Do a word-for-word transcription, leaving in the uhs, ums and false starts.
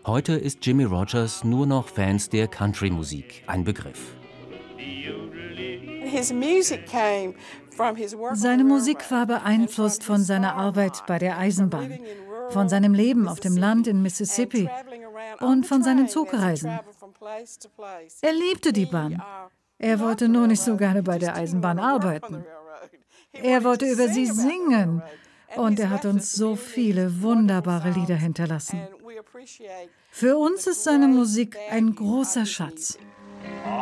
Heute ist Jimmie Rodgers nur noch Fans der Country-Musik ein Begriff. Seine Musik war beeinflusst von seiner Arbeit bei der Eisenbahn, von seinem Leben auf dem Land in Mississippi und von seinen Zugreisen. Er liebte die Bahn. Er wollte nur nicht so gerne bei der Eisenbahn arbeiten. Er wollte über sie singen. Und er hat uns so viele wunderbare Lieder hinterlassen. Für uns ist seine Musik ein großer Schatz.